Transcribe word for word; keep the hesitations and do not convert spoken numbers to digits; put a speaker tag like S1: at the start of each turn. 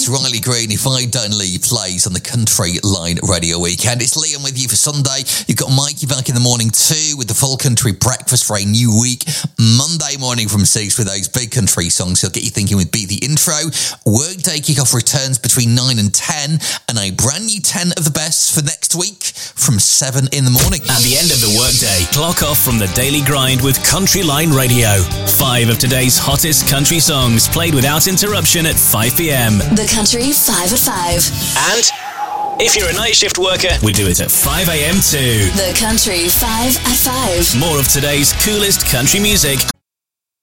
S1: It's Riley Green, If I Don't Leave, plays on the Country Line Radio Weekend. It's Liam with you for Sunday. You've got Mikey back in the morning too with the full country breakfast for a new week. Monday morning from six with those big country songs. He'll get you thinking with Beat the Intro. Workday kickoff returns between nine and ten, and a brand new ten of the best for next week from seven in the morning.
S2: At the end of the workday, clock off from the Daily Grind with Country Line Radio. Five of today's hottest country songs played without interruption at five p.m.
S3: The Country five at five.
S2: And if you're a night shift worker, we do it at five a.m. too.
S3: The Country five at five.
S2: More of today's coolest country music